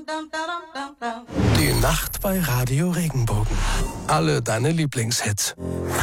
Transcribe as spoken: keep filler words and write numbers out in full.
Die Nacht bei Radio Regenbogen. Alle deine Lieblingshits.